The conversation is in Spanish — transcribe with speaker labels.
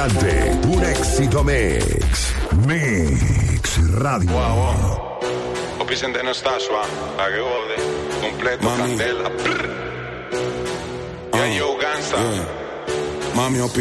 Speaker 1: adelante, un éxito mix. Mix Radio.
Speaker 2: Wow. Opisente non sta qua, a che ode, completo candela. Yeah, yo, Gansa.
Speaker 3: Mami,